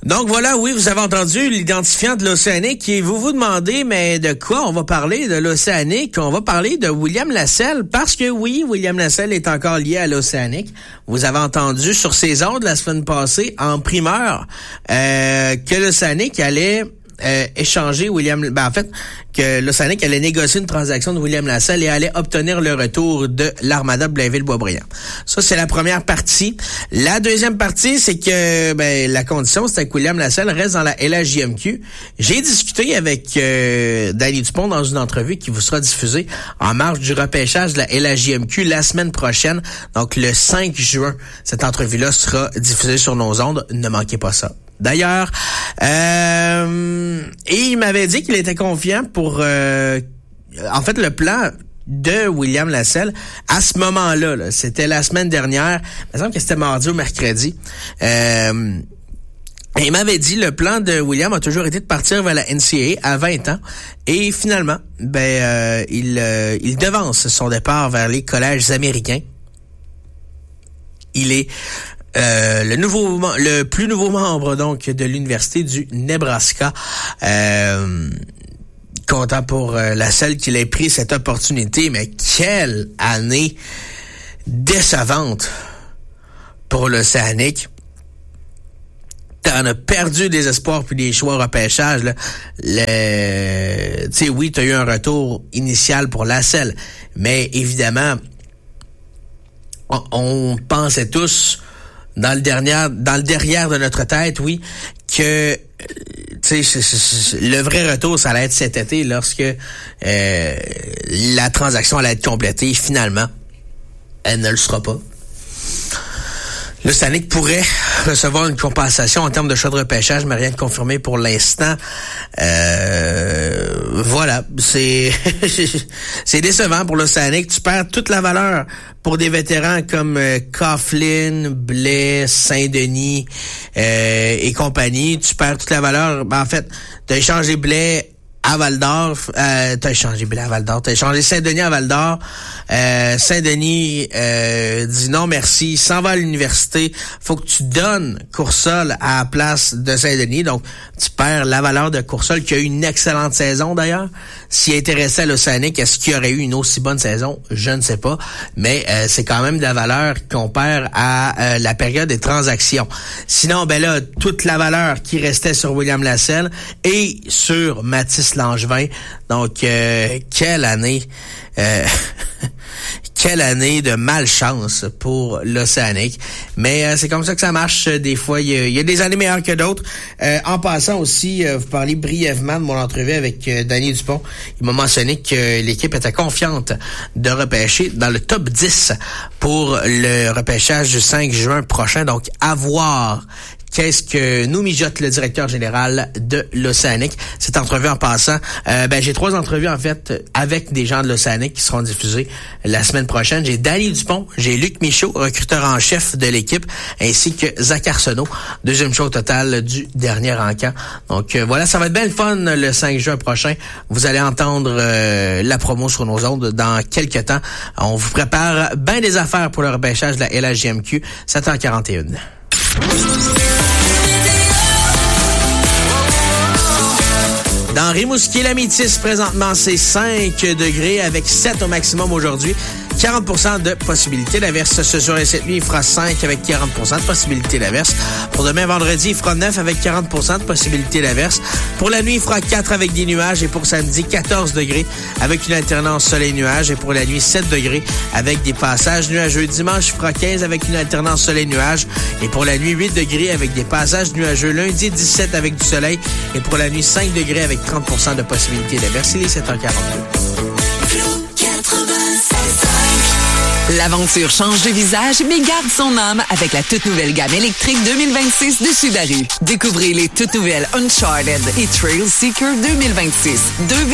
Donc voilà, oui, vous avez entendu l'identifiant de l'Océanique et vous vous demandez, mais de quoi on va parler de l'Océanique? On va parler de William Lasselle parce que oui, William Lasselle est encore lié à l'Océanique. Vous avez entendu sur ses ondes la semaine passée en primeur que l'Océanique allait échanger que l'Océanique allait négocier une transaction de William Lasselle et allait obtenir le retour de l'Armada Blainville-Boisbriand. Ça, c'est la première partie. La deuxième partie, c'est que la condition, c'était que William Lasselle reste dans la LHJMQ. J'ai discuté avec Danny Dupont dans une entrevue qui vous sera diffusée en marge du repêchage de la LHJMQ la semaine prochaine, donc le 5 juin. Cette entrevue-là sera diffusée sur nos ondes. Ne manquez pas ça. D'ailleurs, et il m'avait dit qu'il était confiant pour le plan de William Lasselle à ce moment-là, là, c'était la semaine dernière, il me semble que c'était mardi ou mercredi. Il m'avait dit le plan de William a toujours été de partir vers la NCAA à 20 ans et finalement, il devance son départ vers les collèges américains. Il est le plus nouveau membre donc de l'université du Nebraska. Content pour Lasselle qu'il ait pris cette opportunité, mais quelle année décevante pour l'Océanique. T'en as perdu des espoirs puis des choix au repêchage. Là. Oui, t'as eu un retour initial pour Lasselle, mais évidemment, on pensait tous dans le derrière de notre tête, oui, que le vrai retour, ça allait être cet été lorsque la transaction allait être complétée. Finalement, elle ne le sera pas. L'Océanique pourrait recevoir une compensation en termes de choix de repêchage, mais rien de confirmé pour l'instant. Voilà, c'est décevant pour l'Océanique. Tu perds toute la valeur pour des vétérans comme Coughlin, Blais, Saint-Denis et compagnie. Tu perds toute la valeur. En fait, t'as échangé Blais à Val-d'Or, t'as échangé Saint-Denis à Val-d'Or. Saint-Denis dit non merci, s'en va à l'université. Faut que tu donnes Coursol à la place de Saint-Denis. Donc, tu perds la valeur de Coursol, qui a eu une excellente saison d'ailleurs. S'il intéressait à l'Océanique, est-ce qu'il y aurait eu une aussi bonne saison? Je ne sais pas. Mais c'est quand même de la valeur qu'on perd à la période des transactions. Sinon, toute la valeur qui restait sur William Lasselle et sur Mathis Langevin. Donc, quelle année de malchance pour l'Océanique. Mais c'est comme ça que ça marche. Des fois, il y a des années meilleures que d'autres. En passant aussi, vous parlez brièvement de mon entrevue avec Danny Dupont. Il m'a mentionné que l'équipe était confiante de repêcher dans le top 10 pour le repêchage du 5 juin prochain. Donc, à voir qu'est-ce que nous mijote le directeur général de l'Océanique. Cette entrevue en passant, j'ai 3 entrevues en fait avec des gens de l'Océanique qui seront diffusées la semaine prochaine. J'ai Danny Dupont, j'ai Luc Michaud, recruteur en chef de l'équipe, ainsi que Zach Arsenault, deuxième choix au total du dernier encamp. Donc voilà, ça va être bien le fun le 5 juin prochain. Vous allez entendre la promo sur nos ondes dans quelques temps. On vous prépare bien des affaires pour le repêchage de la LHJMQ, 7h41. Dans Rimouski-Lamitis, présentement, c'est 5 degrés avec 7 au maximum aujourd'hui. 40% de possibilité d'averse. Ce soir et cette nuit, il fera 5 avec 40% de possibilité d'averse. Pour demain, vendredi, il fera 9 avec 40% de possibilité d'averse. Pour la nuit, il fera 4 avec des nuages. Et pour samedi, 14 degrés avec une alternance soleil-nuage. Et pour la nuit, 7 degrés avec des passages nuageux. Dimanche, il fera 15 avec une alternance soleil-nuage. Et pour la nuit, 8 degrés avec des passages nuageux. Lundi, 17 avec du soleil. Et pour la nuit, 5 degrés avec 30% de possibilité d'averse. Il est 7h42. L'aventure change de visage, mais garde son âme avec la toute nouvelle gamme électrique 2026 de Subaru. Découvrez les toutes nouvelles Uncharted et Trail Seeker 2026. 2